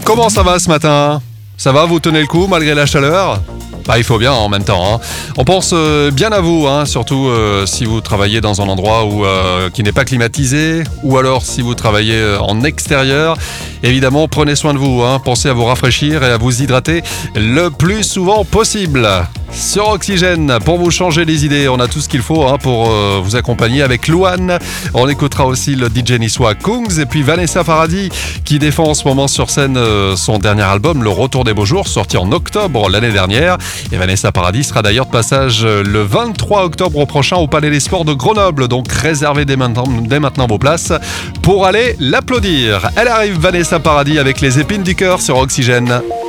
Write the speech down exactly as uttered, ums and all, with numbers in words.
Comment ça va ce matin ? Ça va, vous tenez le coup malgré la chaleur ? Bah, il faut bien en même temps. Hein. On pense euh, bien à vous, hein, surtout euh, si vous travaillez dans un endroit où, euh, qui n'est pas climatisé, ou alors si vous travaillez euh, en extérieur. Évidemment, prenez soin de vous. Hein. Pensez à vous rafraîchir et à vous hydrater le plus souvent possible. Sur Oxygène, pour vous changer les idées, on a tout ce qu'il faut hein, pour euh, vous accompagner avec Louane. On écoutera aussi le D J niçois Kungs et puis Vanessa Paradis qui défend en ce moment sur scène euh, son dernier album, Le Retour des Beaux Jours, sorti en octobre l'année dernière. Et Vanessa Paradis sera d'ailleurs de passage le vingt-trois octobre prochain au Palais des Sports de Grenoble. Donc réservez dès maintenant, dès maintenant vos places pour aller l'applaudir. Elle arrive, Vanessa Paradis, avec les épines du cœur sur Oxygène.